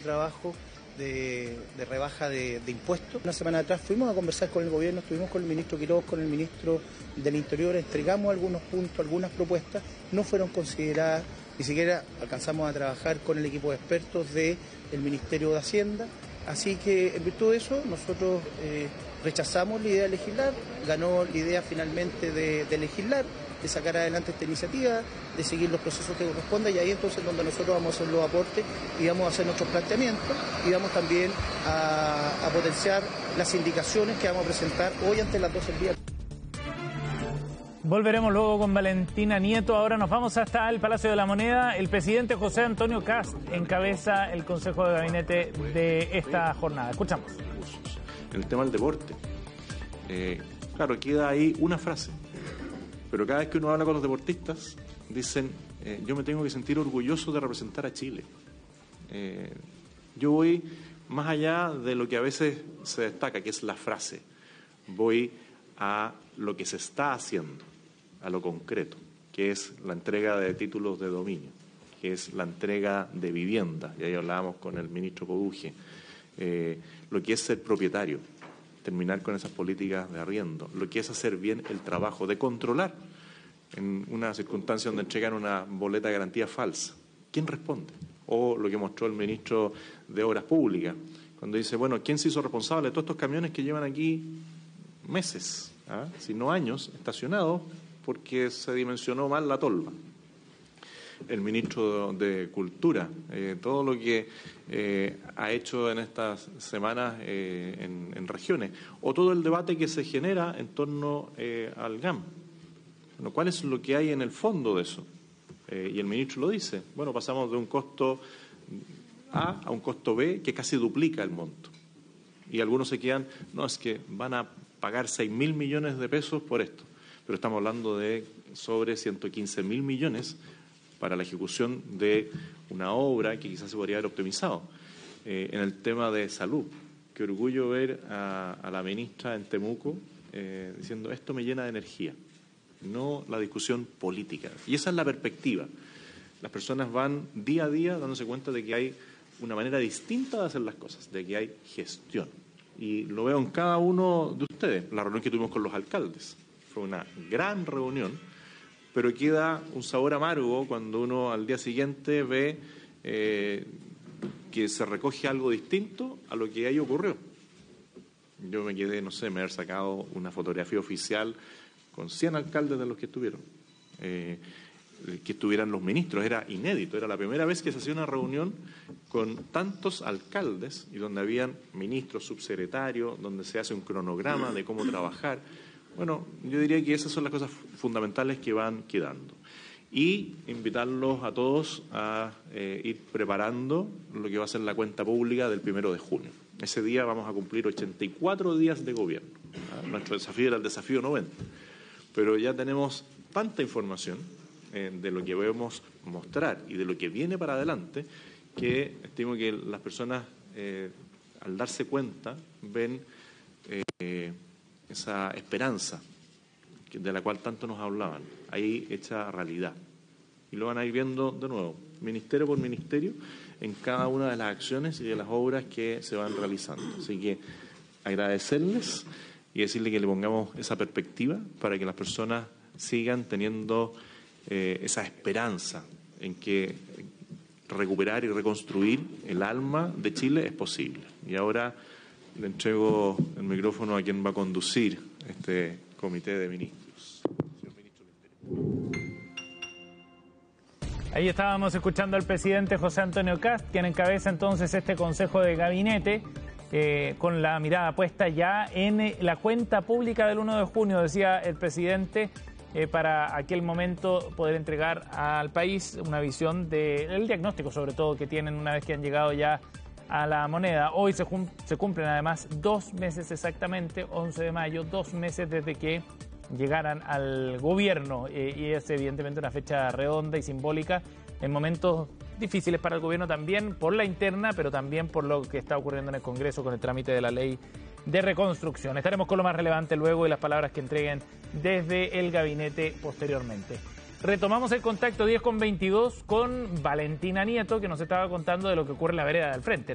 trabajo de rebaja de impuestos. Una semana atrás fuimos a conversar con el gobierno, estuvimos con el ministro Quiroz, con el ministro del Interior, entregamos algunos puntos, algunas propuestas, no fueron consideradas, ni siquiera alcanzamos a trabajar con el equipo de expertos del Ministerio de Hacienda, así que en virtud de eso nosotros rechazamos la idea de legislar, ganó la idea finalmente de legislar, de sacar adelante esta iniciativa, de seguir los procesos que correspondan, y ahí entonces donde nosotros vamos a hacer los aportes y vamos a hacer nuestros planteamientos y vamos también a potenciar las indicaciones que vamos a presentar hoy ante las 12 del día. Volveremos luego con Valentina Nieto. Ahora nos vamos hasta el Palacio de la Moneda. El presidente José Antonio Kast encabeza el Consejo de Gabinete de esta jornada. Escuchamos. En el tema del deporte, claro, queda ahí una frase, pero cada vez que uno habla con los deportistas, dicen, yo me tengo que sentir orgulloso de representar a Chile. Yo voy más allá de lo que a veces se destaca, que es la frase. Voy a lo que se está haciendo, a lo concreto, que es la entrega de títulos de dominio, que es la entrega de vivienda, y ahí hablábamos con el ministro Coduje, lo que es ser propietario, terminar con esas políticas de arriendo, lo que es hacer bien el trabajo, de controlar en una circunstancia donde entregan una boleta de garantía falsa. ¿Quién responde? O lo que mostró el ministro de Obras Públicas, cuando dice, bueno, ¿quién se hizo responsable de todos estos camiones que llevan aquí meses, si no años, estacionados porque se dimensionó mal la tolva? El ministro de Cultura, todo lo que ha hecho en estas semanas en regiones, o todo el debate que se genera en torno al GAM. Bueno, ¿cuál es lo que hay en el fondo de eso? Y el ministro lo dice, bueno, pasamos de un costo A a un costo B que casi duplica el monto. Y algunos se quedan, no, es que van a pagar 6.000 millones de pesos por esto, pero estamos hablando de sobre 115.000 millones para la ejecución de una obra que quizás se podría haber optimizado. En el tema de salud, qué orgullo ver a la ministra en Temuco diciendo, esto me llena de energía, no la discusión política. Y esa es la perspectiva. Las personas van día a día dándose cuenta de que hay una manera distinta de hacer las cosas, de que hay gestión. Y lo veo en cada uno de ustedes. La reunión que tuvimos con los alcaldes fue una gran reunión, pero queda un sabor amargo cuando uno al día siguiente ve que se recoge algo distinto a lo que ahí ocurrió. Yo me quedé, no sé, me haber sacado una fotografía oficial con 100 alcaldes de los que estuvieron, que estuvieran los ministros. Era inédito, era la primera vez que se hacía una reunión con tantos alcaldes y donde habían ministros, subsecretarios, donde se hace un cronograma de cómo trabajar. Bueno, yo diría que esas son las cosas fundamentales que van quedando. Y invitarlos a todos a ir preparando lo que va a ser la cuenta pública del 1 de junio. Ese día vamos a cumplir 84 días de gobierno. Nuestro desafío era el desafío 90. Pero ya tenemos tanta información de lo que debemos mostrar y de lo que viene para adelante, que estimo que las personas, al darse cuenta, ven esa esperanza de la cual tanto nos hablaban, ahí hecha realidad. Y lo van a ir viendo de nuevo, ministerio por ministerio, en cada una de las acciones y de las obras que se van realizando. Así que agradecerles y decirles que le pongamos esa perspectiva para que las personas sigan teniendo esa esperanza en que recuperar y reconstruir el alma de Chile es posible. Y ahora le entrego el micrófono a quien va a conducir este comité de ministros. Señor ministro del Interior. Ahí estábamos escuchando al presidente José Antonio Kast, quien encabeza entonces este Consejo de Gabinete, con la mirada puesta ya en la cuenta pública del 1 de junio, decía el presidente, para aquel momento poder entregar al país una visión del diagnóstico, sobre todo, que tienen una vez que han llegado ya a la moneda. Hoy se cumplen además 2 meses exactamente, 11 de mayo, 2 meses desde que llegaran al gobierno, y es evidentemente una fecha redonda y simbólica en momentos difíciles para el gobierno, también por la interna, pero también por lo que está ocurriendo en el Congreso con el trámite de la ley de reconstrucción. Estaremos con lo más relevante luego y las palabras que entreguen desde el gabinete posteriormente. Retomamos el contacto 10:22 con Valentina Nieto, que nos estaba contando de lo que ocurre en la vereda del frente.